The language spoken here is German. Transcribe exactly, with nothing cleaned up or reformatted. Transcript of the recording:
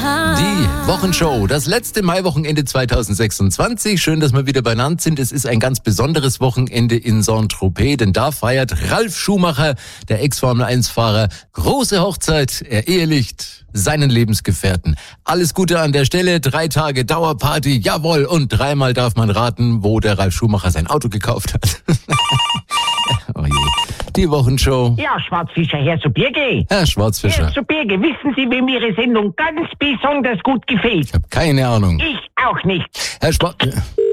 Die Wochenshow, das letzte Maiwochenende zweitausendsechsundzwanzig. Schön, dass wir wieder beieinander sind. Es ist ein ganz besonderes Wochenende in Saint-Tropez, denn da feiert Ralf Schumacher, der Ex-Formel eins Fahrer, große Hochzeit. Er ehelicht seinen Lebensgefährten. Alles Gute an der Stelle, drei Tage Dauerparty, jawohl. Und dreimal darf man raten, wo der Ralf Schumacher sein Auto gekauft hat. Oh je. Die Wochenshow. Ja, Schwarzfischer, Herr Subirge. Herr Schwarzfischer. Herr Subirge, wissen Sie, wem Ihre Sendung ganz besonders gut gefällt? Ich habe keine Ahnung. Ich auch nicht. Herr Schwarz...